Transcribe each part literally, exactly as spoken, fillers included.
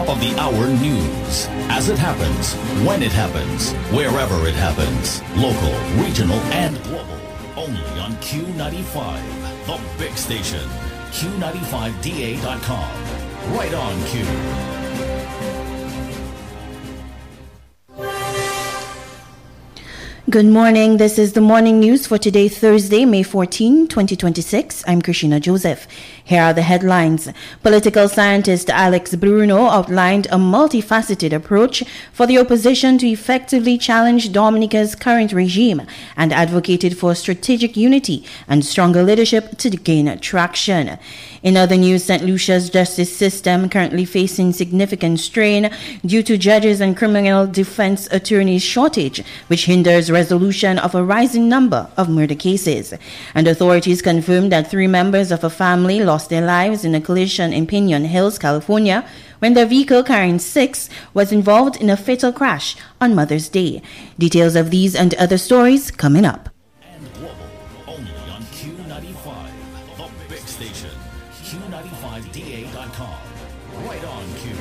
of the hour news. As it happens, when it happens, wherever it happens. Local, regional, and global. Only on Q ninety-five, the big station. Q ninety-five D A dot com. Right on Q. Good morning. This is the morning news for today, Thursday, May fourteenth, twenty twenty-six. I'm Christina Joseph. Here are the headlines. Political scientist Alex Bruno outlined a multifaceted approach for the opposition to effectively challenge Dominica's current regime and advocated for strategic unity and stronger leadership to gain traction. In other news, Saint Lucia's justice system currently facing significant strain due to judges and criminal defense attorneys shortage, which hinders resolution of a rising number of murder cases. And authorities confirmed that three members of a family lost their lives in a collision in Pinon Hills, California, when their vehicle carrying six was involved in a fatal crash on Mother's Day. Details of these and other stories coming up. And global, only on Q ninety-five, the big station. Q ninety-five D A dot com. Right on Q.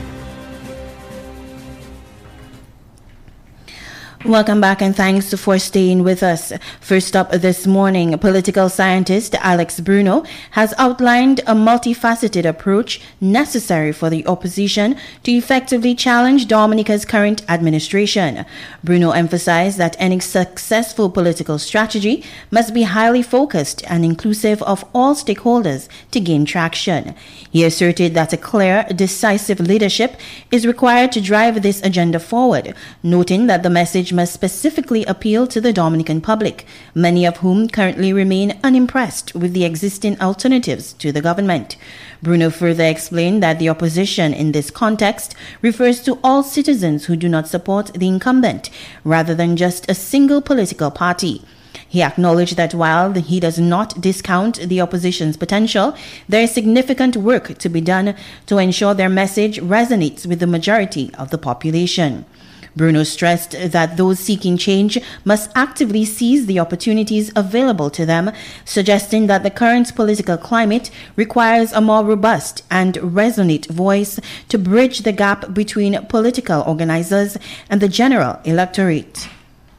Welcome back and thanks for staying with us. First up this morning, political scientist Alex Bruno has outlined a multifaceted approach necessary for the opposition to effectively challenge Dominica's current administration. Bruno emphasized that any successful political strategy must be highly focused and inclusive of all stakeholders to gain traction. He asserted that a clear, decisive leadership is required to drive this agenda forward, noting that the message must specifically appeal to the Dominican public, many of whom currently remain unimpressed with the existing alternatives to the government. Bruno further explained that the opposition in this context refers to all citizens who do not support the incumbent, rather than just a single political party. He acknowledged that while he does not discount the opposition's potential, there is significant work to be done to ensure their message resonates with the majority of the population. Bruno stressed that those seeking change must actively seize the opportunities available to them, suggesting that the current political climate requires a more robust and resonant voice to bridge the gap between political organizers and the general electorate.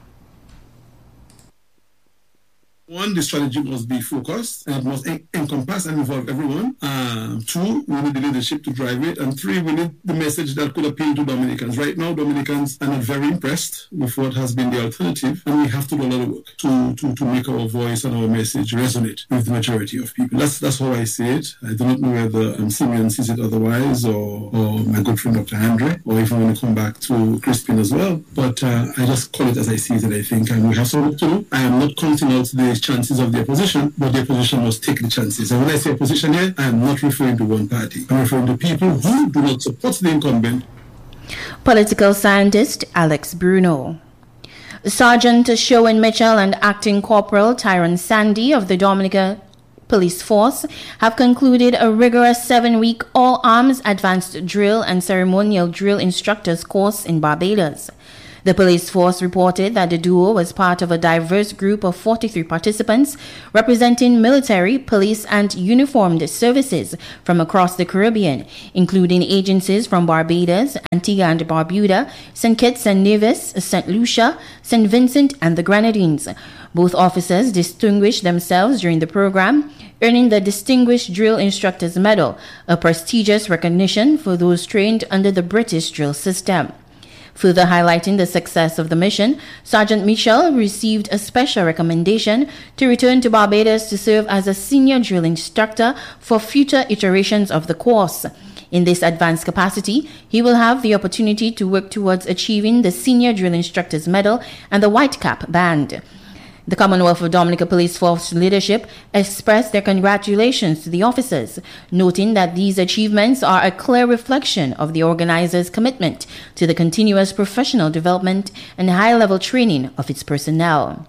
One, the strategy must be focused and it must en- encompass and involve everyone. Um, two, we need the leadership to drive it. And three, we need the message that could appeal to Dominicans. Right now, Dominicans are not very impressed with what has been the alternative, and we have to do a lot of work to, to, to make our voice and our message resonate with the majority of people. That's that's how I see it. I do not know whether um, Simeon sees it otherwise, or, or my good friend Doctor Andre, or if I want to come back to Crispin as well. But uh, I just call it as I see it, and I think and we have some work to do. I am not counting out the chances of the opposition, but the opposition must take the chances. And when I say opposition here, I am not referring to one party. I'm referring to people who do not support the incumbent. Political scientist Alex Bruno. Sergeant Sherwin Mitchell and Acting Corporal Tyron Sandy of the Dominica Police Force have concluded a rigorous seven-week all-arms advanced drill and ceremonial drill instructors course in Barbados. The police force reported that the duo was part of a diverse group of forty-three participants representing military, police, and uniformed services from across the Caribbean, including agencies from Barbados, Antigua and Barbuda, Saint Kitts and Nevis, Saint Lucia, Saint Vincent, and the Grenadines. Both officers distinguished themselves during the program, earning the Distinguished Drill Instructors Medal, a prestigious recognition for those trained under the British drill system. Further highlighting the success of the mission, Sergeant Mitchell received a special recommendation to return to Barbados to serve as a senior drill instructor for future iterations of the course. In this advanced capacity, he will have the opportunity to work towards achieving the Senior Drill Instructors Medal and the White Cap Band. The Commonwealth of Dominica Police Force leadership expressed their congratulations to the officers, noting that these achievements are a clear reflection of the organizers' commitment to the continuous professional development and high-level training of its personnel.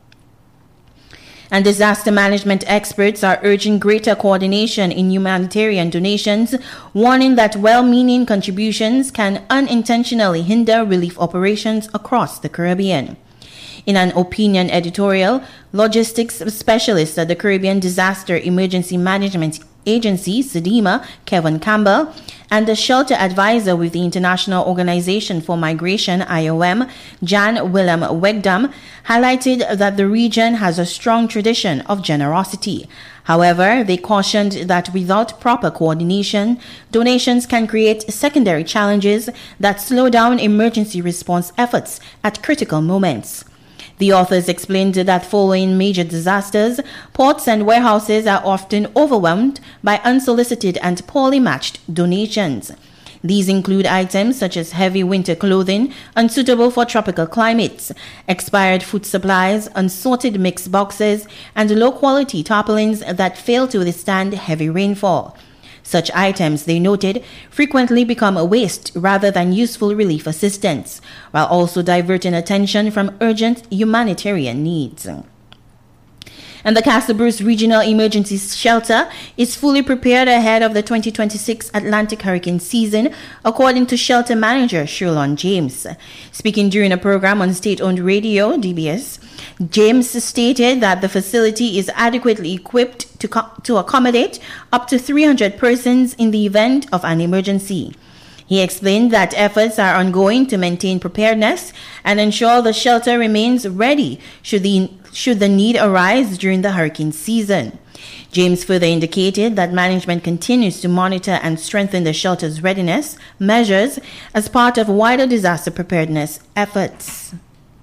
And disaster management experts are urging greater coordination in humanitarian donations, warning that well-meaning contributions can unintentionally hinder relief operations across the Caribbean. In an opinion editorial, logistics specialist at the Caribbean Disaster Emergency Management Agency, SEDIMA, Kevin Campbell, and the shelter advisor with the International Organization for Migration, I O M, Jan Willem Wegdam, highlighted that the region has a strong tradition of generosity. However, they cautioned that without proper coordination, donations can create secondary challenges that slow down emergency response efforts at critical moments. The authors explained that following major disasters, ports and warehouses are often overwhelmed by unsolicited and poorly matched donations. These include items such as heavy winter clothing unsuitable for tropical climates, expired food supplies, unsorted mixed boxes, and low-quality tarpaulins that fail to withstand heavy rainfall. Such items, they noted, frequently become a waste rather than useful relief assistance, while also diverting attention from urgent humanitarian needs. And the Castle Bruce Regional Emergency Shelter is fully prepared ahead of the twenty twenty-six Atlantic hurricane season, according to shelter manager Sherlon James. Speaking during a program on state-owned radio, D B S, James stated that the facility is adequately equipped to, co- to accommodate up to three hundred persons in the event of an emergency. He explained that efforts are ongoing to maintain preparedness and ensure the shelter remains ready should the, should the need arise during the hurricane season. James further indicated that management continues to monitor and strengthen the shelter's readiness measures as part of wider disaster preparedness efforts.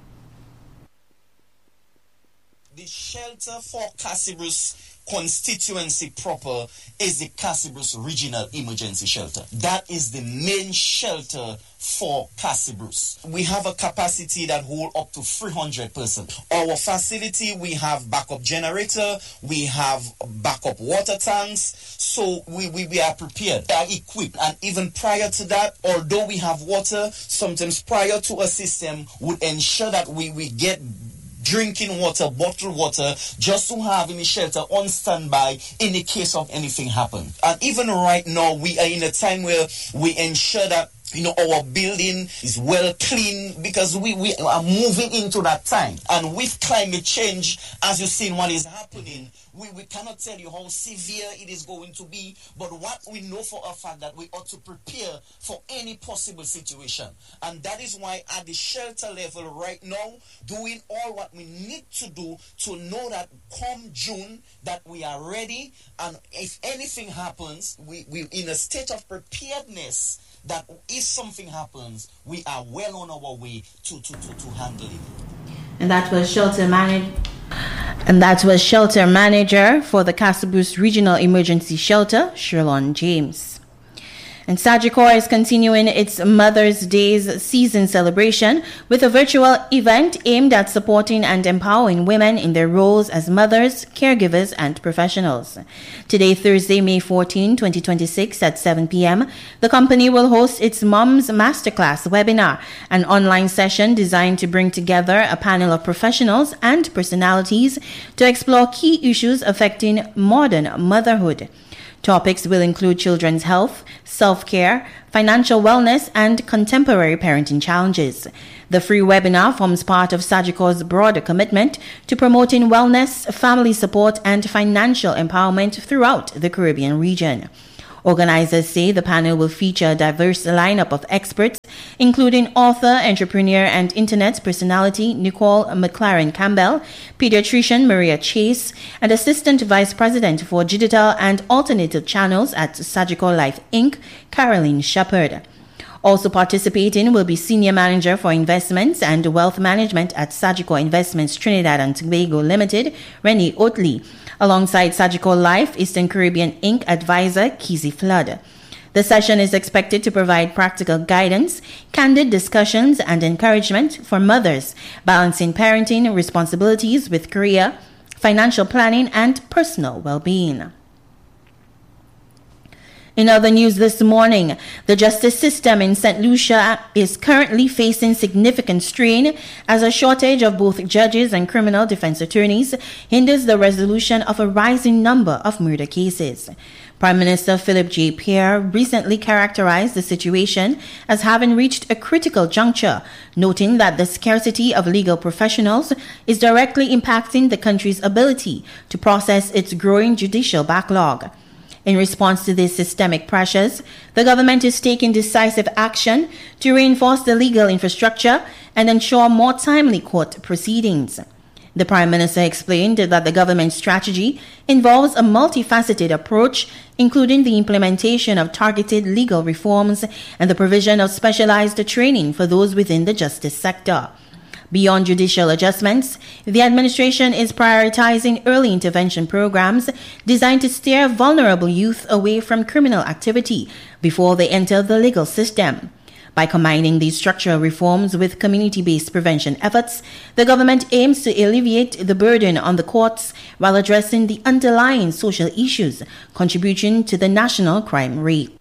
The shelter for Castle Bruce constituency proper is the Castle Bruce Regional Emergency Shelter. That is the main shelter for Castle Bruce. We have a capacity that hold up to three hundred persons. Our facility, we have backup generator, we have backup water tanks, so we, we, we are prepared, we are equipped. And even prior to that, although we have water, sometimes prior to a system would ensure that we, we get drinking water, bottled water, just to have in the shelter on standby in the case of anything happen. And even right now, we are in a time where we ensure that, you know, our building is well clean because we, we are moving into that time. And with climate change, as you've seen what is happening, we, we cannot tell you how severe it is going to be, but what we know for a fact that we ought to prepare for any possible situation. And that is why at the shelter level right now, doing all what we need to do to know that come June, that we are ready, and if anything happens, we, we in a state of preparedness, that if something happens, we are well on our way to, to, to, to handle it. And that was shelter manager. And that was shelter manager for the Castle Bruce Regional Emergency Shelter, Sherlon James. And Sagicor is continuing its Mother's Day's season celebration with a virtual event aimed at supporting and empowering women in their roles as mothers, caregivers, and professionals. Today, Thursday, May fourteenth, twenty twenty-six at seven p.m., the company will host its Moms Masterclass webinar, an online session designed to bring together a panel of professionals and personalities to explore key issues affecting modern motherhood. Topics will include children's health, self-care, financial wellness, and contemporary parenting challenges. The free webinar forms part of Sagicor's broader commitment to promoting wellness, family support, and financial empowerment throughout the Caribbean region. Organizers say the panel will feature a diverse lineup of experts, including author, entrepreneur, and internet personality Nicole McLaren Campbell, pediatrician Maria Chase, and Assistant Vice President for Digital and Alternative Channels at Sagicor Life Incorporated, Caroline Shepard. Also participating will be Senior Manager for Investments and Wealth Management at Sagicor Investments Trinidad and Tobago Limited, Renee Oatley, alongside Sagicor Life Eastern Caribbean Incorporated advisor Kizzy Flood. The session is expected to provide practical guidance, candid discussions, and encouragement for mothers, balancing parenting responsibilities with career, financial planning, and personal well-being. In other news this morning, the justice system in Saint Lucia is currently facing significant strain as a shortage of both judges and criminal defense attorneys hinders the resolution of a rising number of murder cases. Prime Minister Philip J. Pierre recently characterized the situation as having reached a critical juncture, noting that the scarcity of legal professionals is directly impacting the country's ability to process its growing judicial backlog. In response to these systemic pressures, the government is taking decisive action to reinforce the legal infrastructure and ensure more timely court proceedings. The Prime Minister explained that the government's strategy involves a multifaceted approach, including the implementation of targeted legal reforms and the provision of specialized training for those within the justice sector. Beyond judicial adjustments, the administration is prioritizing early intervention programs designed to steer vulnerable youth away from criminal activity before they enter the legal system. By combining these structural reforms with community-based prevention efforts, the government aims to alleviate the burden on the courts while addressing the underlying social issues contributing to the national crime rate.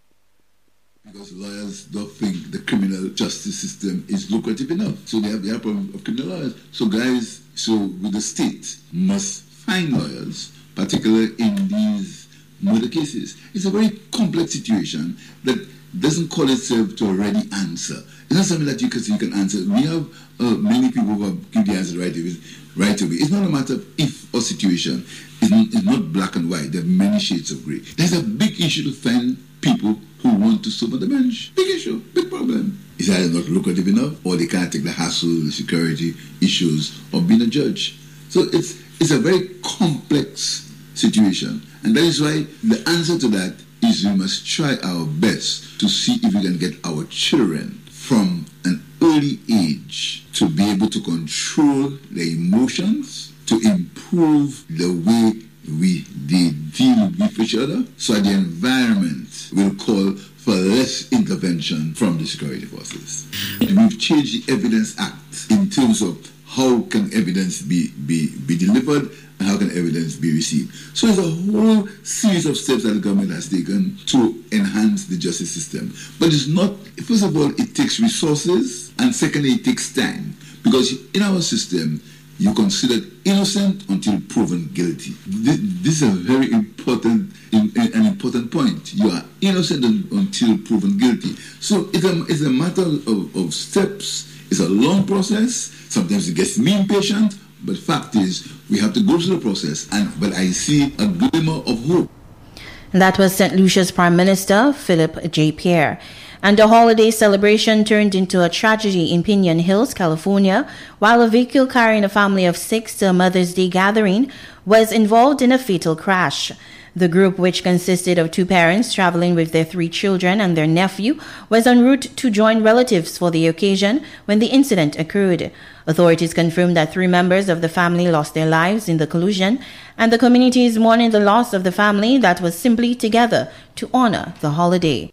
Because lawyers don't think the criminal justice system is lucrative enough. So they have the problem of criminal lawyers. So guys, so with the state must find lawyers, particularly in these murder cases. It's a very complex situation that doesn't call itself to a ready answer. It's not something that you can, you can answer. We have uh, many people who have given the answer right away. Right away. It's not a matter of if or situation. It's not, it's not black and white. There are many shades of grey. There's a big issue to find people who want to serve on the bench. Big issue, big problem. It's either not lucrative enough, or they can't take the hassle, the security issues of being a judge. So it's it's a very complex situation. And that is why the answer to that is we must try our best to see if we can get our children from an early age to be able to control their emotions, to improve the way we they deal with each other, so that the environment will call for less intervention from the security forces. We've changed the Evidence Act in terms of how can evidence be, be, be delivered and how can evidence be received. So there's a whole series of steps that the government has taken to enhance the justice system. But it's not, first of all, it takes resources, and secondly, it takes time. Because in our system, you're considered innocent until proven guilty. This is a very important, an important point. You are innocent until proven guilty. So it's a, it's a matter of, of steps. It's a long process. Sometimes it gets me impatient, but fact is, we have to go through the process. And but I see a glimmer of hope. That was Saint Lucia's Prime Minister, Philip J. Pierre. And the holiday celebration turned into a tragedy in Piñon Hills, California, while a vehicle carrying a family of six to a Mother's Day gathering was involved in a fatal crash. The group, which consisted of two parents traveling with their three children and their nephew, was en route to join relatives for the occasion when the incident occurred. Authorities confirmed that three members of the family lost their lives in the collision, and the community is mourning the loss of the family that was simply together to honor the holiday.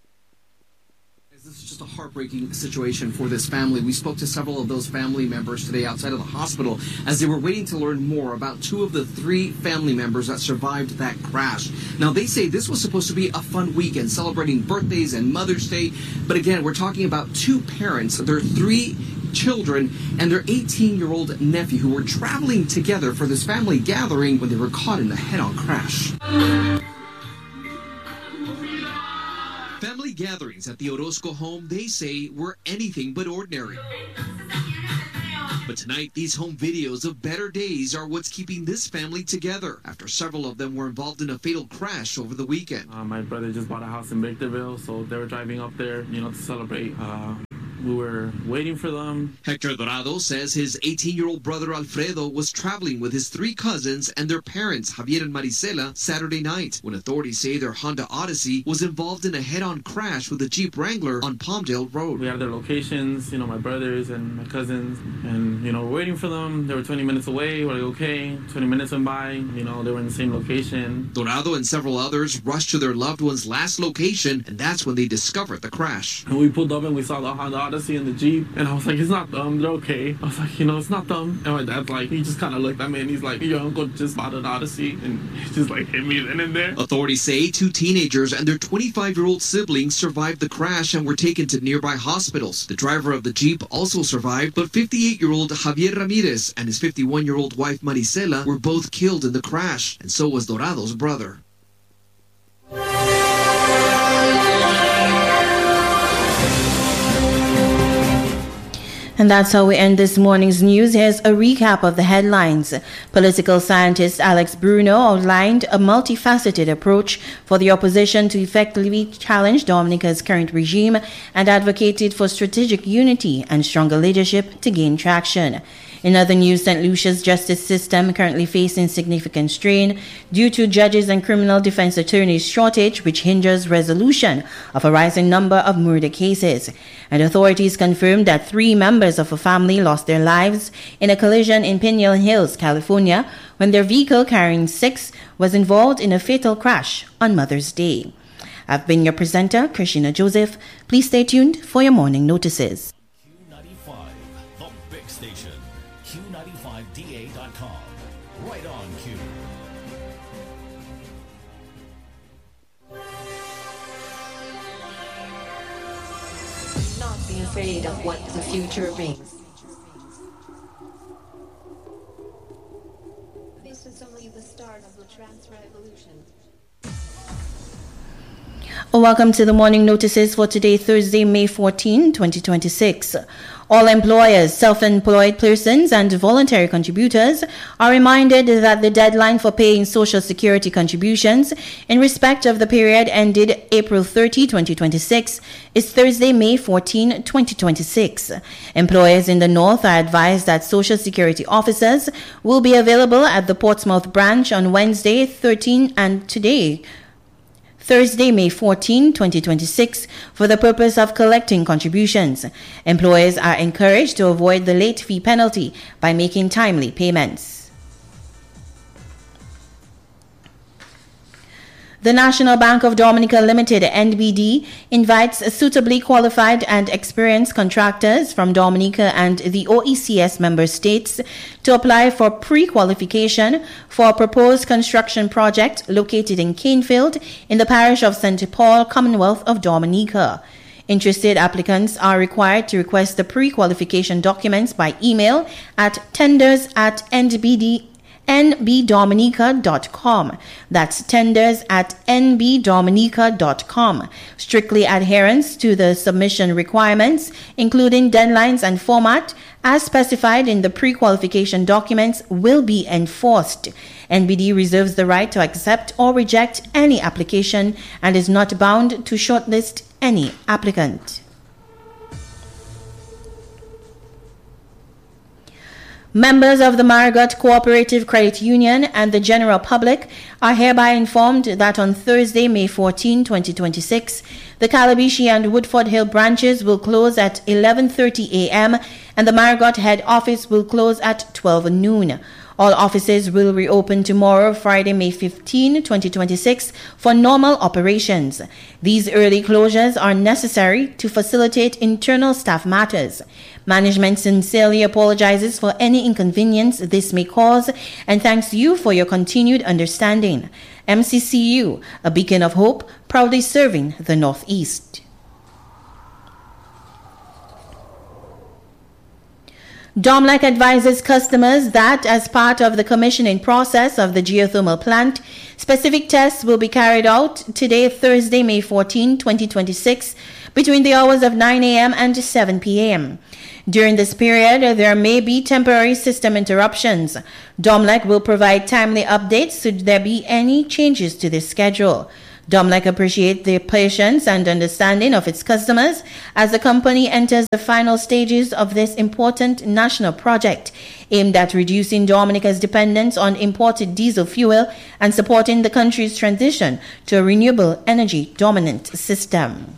A heartbreaking situation for this family. We spoke to several of those family members today outside of the hospital as they were waiting to learn more about two of the three family members that survived that crash. Now, they say this was supposed to be a fun weekend celebrating birthdays and Mother's Day, but again, we're talking about two parents, their three children, and their eighteen-year-old nephew who were traveling together for this family gathering when they were caught in a head-on crash. Family gatherings at the Orozco home, they say, were anything but ordinary. But tonight, these home videos of better days are what's keeping this family together after several of them were involved in a fatal crash over the weekend. Uh, my brother just bought a house in Victorville, so they were driving up there, you know, to celebrate. Uh, we were waiting for them. Hector Dorado says his eighteen-year-old brother Alfredo was traveling with his three cousins and their parents, Javier and Marisela, Saturday night, when authorities say their Honda Odyssey was involved in a head-on crash with a Jeep Wrangler on Palmdale Road. We have their locations, you know, my brothers and my cousins, and, you know, we're waiting for them. They were twenty minutes away. We're like, okay. twenty minutes went by, you know, they were in the same location. Dorado and several others rushed to their loved one's last location, and that's when they discovered the crash. And we pulled up and we saw the Honda Odyssey and the Jeep, and I was like, it's not them, they're okay. I was like, you know, it's not them. And my dad's like, he just kind of looked at me and he's like, your uncle just bought an Odyssey, and he just like hit me then and there. Authorities say two teenagers and their twenty-five-year-old siblings survived the crash and were taken to nearby hospitals. The driver of the Jeep also survived, but fifty-eight-year-old Javier Ramirez and his fifty-one-year-old wife Marisela were both killed in the crash, and so was Dorado's brother. And that's how we end this morning's news. Here's a recap of the headlines. Political scientist Alex Bruno outlined a multifaceted approach for the opposition to effectively challenge Dominica's current regime and advocated for strategic unity and stronger leadership to gain traction. In other news, Saint Lucia's justice system currently facing significant strain due to judges and criminal defense attorneys shortage, which hinders resolution of a rising number of murder cases. And authorities confirmed that three members of a family lost their lives in a collision in Pineal Hills, California, when their vehicle carrying six was involved in a fatal crash on Mother's Day. I've been your presenter, Christina Joseph. Please stay tuned for your morning notices. Q ninety-five, the big station. Q ninety-five D A dot com. Right on Q. Not be afraid of what the future brings. This is only the start of the trans revolution. Welcome to the morning notices for today, Thursday, May fourteenth, twenty twenty-six. All employers, self-employed persons, and voluntary contributors are reminded that the deadline for paying Social Security contributions in respect of the period ended April thirtieth, twenty twenty-six is Thursday, May fourteenth, twenty twenty-six. Employers in the North are advised that Social Security officers will be available at the Portsmouth branch on Wednesday, thirteenth, and today, Thursday, May fourteenth, twenty twenty-six, for the purpose of collecting contributions. Employers are encouraged to avoid the late fee penalty by making timely payments. The National Bank of Dominica Limited, N B D, invites suitably qualified and experienced contractors from Dominica and the O E C S member states to apply for pre-qualification for a proposed construction project located in Canefield in the parish of Saint Paul, Commonwealth of Dominica. Interested applicants are required to request the pre-qualification documents by email at tenders at N B D. N B Dominica dot com. That's tenders at N B Dominica dot com. Strictly adherence to the submission requirements, including deadlines and format, as specified in the pre-qualification documents, will be enforced. N B D reserves the right to accept or reject any application and is not bound to shortlist any applicant. Members of the Marigot Cooperative Credit Union and the general public are hereby informed that on Thursday, May fourteenth, twenty twenty-six, the Calabishi and Woodford Hill branches will close at eleven thirty a.m. and the Marigot head office will close at twelve noon. All offices will reopen tomorrow, Friday, May fifteenth, twenty twenty-six, for normal operations. These early closures are necessary to facilitate internal staff matters. Management sincerely apologizes for any inconvenience this may cause and thanks you for your continued understanding. M C C U, a beacon of hope, proudly serving the Northeast. DOMLEC advises customers that as part of the commissioning process of the geothermal plant, specific tests will be carried out today, Thursday, May fourteenth, twenty twenty-six, between the hours of nine a.m. and seven p.m. During this period, there may be temporary system interruptions. DOMLEC will provide timely updates should there be any changes to this schedule. DOMLEC appreciates the patience and understanding of its customers as the company enters the final stages of this important national project aimed at reducing Dominica's dependence on imported diesel fuel and supporting the country's transition to a renewable energy dominant system.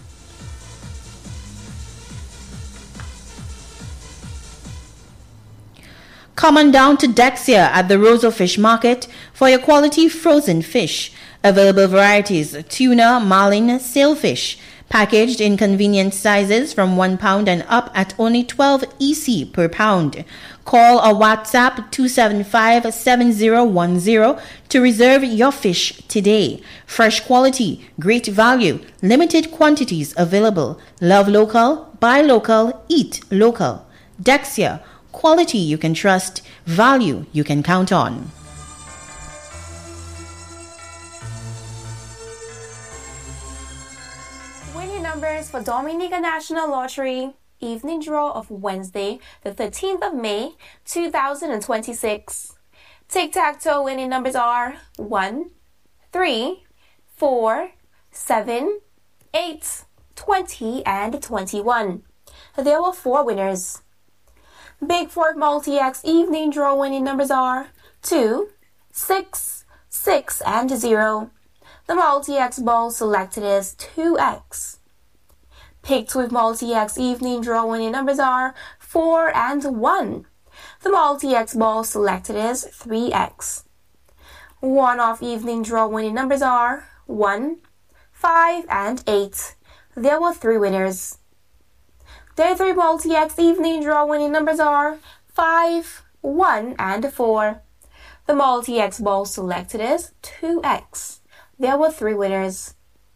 Come on down to Dexia at the Roseau Fish Market for your quality frozen fish. Available varieties: tuna, marlin, sailfish, packaged in convenient sizes from one pound and up at only twelve E C per pound. Call or WhatsApp two seven five, seven zero one zero to reserve your fish today. Fresh quality, great value, limited quantities available. Love local, buy local, eat local. Dexia, quality you can trust, value you can count on. Winning numbers for Dominica National Lottery evening draw of Wednesday, the thirteenth of May, two thousand twenty-six. Tic-tac-toe winning numbers are one, three, four, seven, eight, twenty, and twenty-one. There were four winners. Big Fork Multi-X evening draw winning numbers are two, six, six, and zero. The Multi-X ball selected is two X. Pick-Twift Multi-X evening draw winning numbers are four and one. The Multi-X ball selected is three X. One-off evening draw winning numbers are one, five, and eight. There were three winners. Day three Multi-X evening draw winning numbers are five, one, and four. The Multi-X ball selected is two X. There were three winners.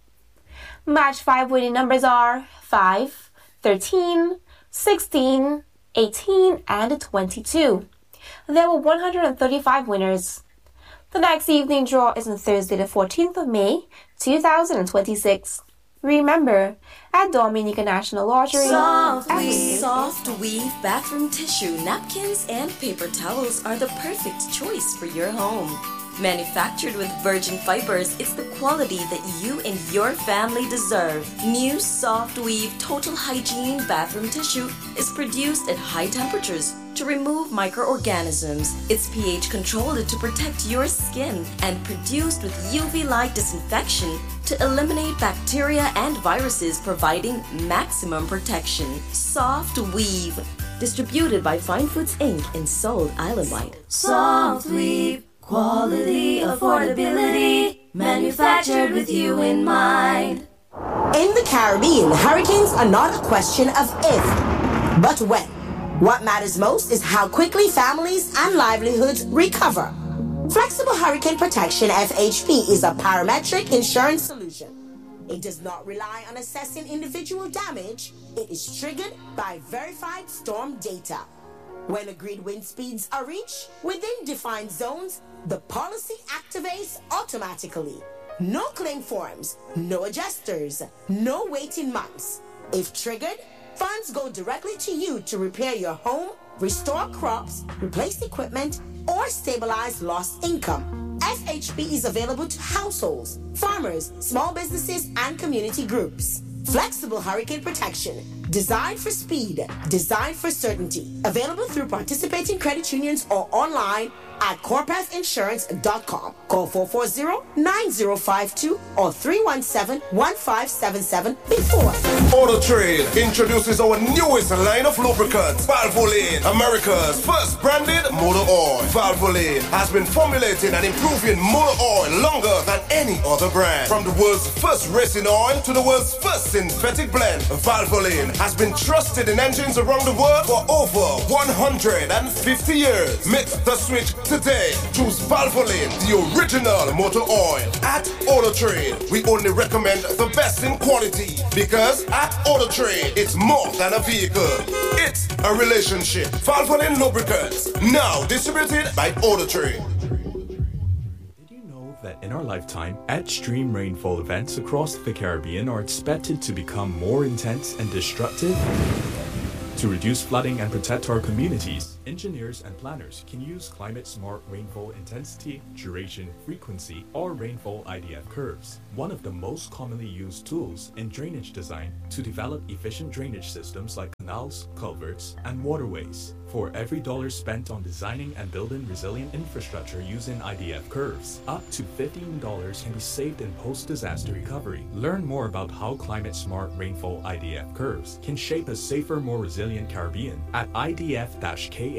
Match five winning numbers are five, thirteen, sixteen, eighteen, and twenty-two. There were one hundred thirty-five winners. The next evening draw is on Thursday, the fourteenth of May, two thousand twenty-six. Remember, at Dominica National Lottery, Soft Weave, Soft Weave bathroom tissue, napkins, and paper towels are the perfect choice for your home. Manufactured with virgin fibers, it's the quality that you and your family deserve. New Soft Weave Total Hygiene bathroom tissue is produced at high temperatures to remove microorganisms. It's pH controlled to protect your skin and produced with U V light disinfection to eliminate bacteria and viruses, providing maximum protection. Soft Weave, distributed by Fine Foods Incorporated and sold island-wide. Soft Weave. Quality, affordability, manufactured with you in mind. In the Caribbean, hurricanes are not a question of if, but when. What matters most is how quickly families and livelihoods recover. Flexible Hurricane Protection F H P is a parametric insurance solution. It does not rely on assessing individual damage. It is triggered by verified storm data. When agreed wind speeds are reached within defined zones, the policy activates automatically. No claim forms, no adjusters, no waiting months. If triggered, funds go directly to you to repair your home, restore crops, replace equipment, or stabilize lost income. F H P is available to households, farmers, small businesses, and community groups. Flexible Hurricane Protection. Designed for speed, designed for certainty. Available through participating credit unions or online at corpath insurance dot com. Call four four zero, nine zero five two or three one seven, one five seven seven before. Auto Trade introduces our newest line of lubricants, Valvoline, America's first branded motor oil. Valvoline has been formulating and improving motor oil longer than any other brand. From the world's first racing oil to the world's first synthetic blend, Valvoline has been trusted in engines around the world for over one hundred fifty years. Make the switch today. Choose Valvoline, the original motor oil. At Auto Trade, we only recommend the best in quality because at Auto Trade, it's more than a vehicle. It's a relationship. Valvoline lubricants, now distributed by Auto Trade. That in our lifetime, extreme rainfall events across the Caribbean are expected to become more intense and destructive? To reduce flooding and protect our communities, engineers and planners can use climate-smart rainfall intensity, duration, frequency, or rainfall I D F curves, one of the most commonly used tools in drainage design to develop efficient drainage systems like canals, culverts, and waterways. For every dollar spent on designing and building resilient infrastructure using I D F curves, up to fifteen dollars can be saved in post-disaster recovery. Learn more about how climate-smart rainfall I D F curves can shape a safer, more resilient Caribbean at I D F K